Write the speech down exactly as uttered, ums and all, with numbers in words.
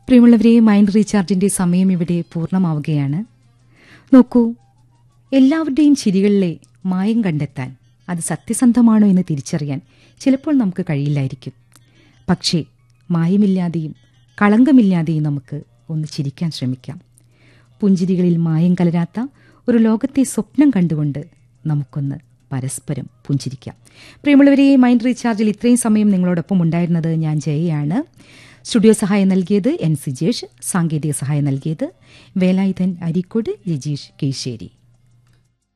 പ്രിയമുള്ളവരെ, മൈൻഡ് റീചാർജിന്റെ സമയം ഇവിടെ പൂർണ്ണമാവുകയാണ്. നോക്കൂ, എല്ലാവരുടെയും ചിരികളിലെ മായം കണ്ടെത്താൻ, അത് സത്യസന്ധമാണോ എന്ന് തിരിച്ചറിയാൻ ചിലപ്പോൾ നമുക്ക് കഴിയില്ലായിരിക്കും. പക്ഷേ മായമില്ലാതെയും കളങ്കമില്ലാതെയും നമുക്ക് ഒന്ന് ചിരിക്കാൻ ശ്രമിക്കാം. പുഞ്ചിരികളിൽ മായം കലരാത്ത ഒരു ലോകത്തെ സ്വപ്നം കണ്ടുകൊണ്ട് നമുക്കൊന്ന് പരസ്പരം പുഞ്ചിരിക്കാം. പ്രിയമുള്ളവരെ, മൈൻഡ് റീചാർജിൽ ഇത്രയും സമയം നിങ്ങളോടൊപ്പം ഉണ്ടായിരുന്നത് ഞാൻ ജയയാണ്. സ്റ്റുഡിയോ സഹായം നൽകിയത് എൻ സിജേഷ്, സാങ്കേതിക സഹായം നൽകിയത് വേലായുധൻ അരീക്കോട്, രജീഷ് കീഴ്ശ്ശേരി.